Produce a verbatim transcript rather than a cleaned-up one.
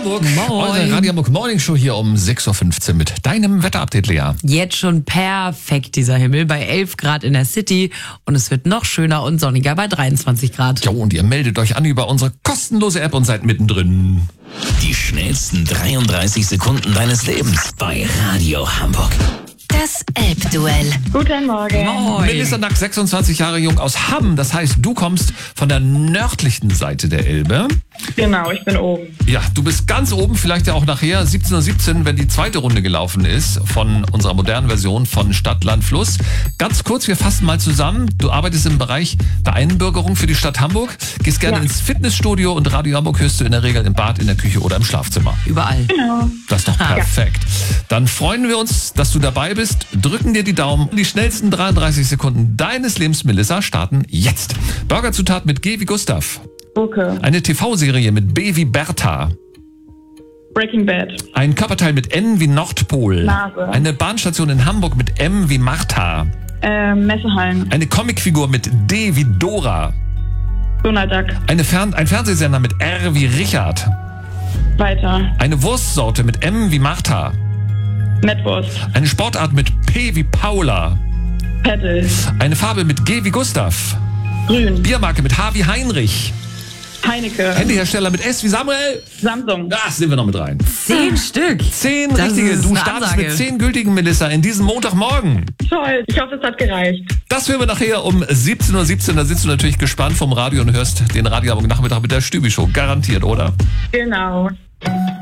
Hamburg. Moin. Eure Radio Hamburg Morning Show hier um sechs Uhr fünfzehn mit deinem Wetterupdate, Lea. Jetzt schon perfekt dieser Himmel bei elf Grad in der City und es wird noch schöner und sonniger bei dreiundzwanzig Grad. Jo, und ihr meldet euch an über unsere kostenlose App und seid mittendrin. Die schnellsten dreiunddreißig Sekunden deines Lebens bei Radio Hamburg. Das Elbduell. Guten Morgen. Moin. Melissa Nack, sechsundzwanzig Jahre jung aus Hamm. Das heißt, du kommst von der nördlichen Seite der Elbe. Genau, ich bin oben. Ja, du bist ganz oben, vielleicht ja auch nachher siebzehn Uhr siebzehn, wenn die zweite Runde gelaufen ist von unserer modernen Version von Stadt, Land, Fluss. Ganz kurz, wir fassen mal zusammen. Du arbeitest im Bereich der Einbürgerung für die Stadt Hamburg, gehst gerne Ja. ins Fitnessstudio und Radio Hamburg hörst du in der Regel im Bad, in der Küche oder im Schlafzimmer. Überall. Genau. Das ist doch perfekt. Dann freuen wir uns, dass du dabei bist, drücken dir die Daumen. Die schnellsten dreiunddreißig Sekunden deines Lebens, Melissa, starten jetzt. Burgerzutat mit G wie Gustav. Gurke. Eine T V-Serie mit B wie Bertha. Breaking Bad. Ein Körperteil mit N wie Nordpol. Nase. Eine Bahnstation in Hamburg mit M wie Martha. Ähm, Messehallen. Eine Comicfigur mit D wie Dora. Donald Duck. Eine Fern- ein Fernsehsender mit R wie Richard. Weiter. Eine Wurstsorte mit M wie Martha. Mettwurst. Eine Sportart mit P wie Paula. Paddle. Eine Farbe mit G wie Gustav. Grün. Biermarke mit H wie Heinrich. Heineke. Handyhersteller mit S wie Samuel. Samsung. Da sind wir noch mit rein. Zehn Stück. Zehn Das richtige. ist Du eine startest Ansage. mit zehn gültigen, Melissa, in diesem Montagmorgen. Toll. Ich hoffe, es hat gereicht. Das hören wir nachher um siebzehn Uhr siebzehn. Da sitzt du natürlich gespannt vom Radio und hörst den Radio Hamburg Nachmittag mit der Stübi-Show. Garantiert, oder? Genau.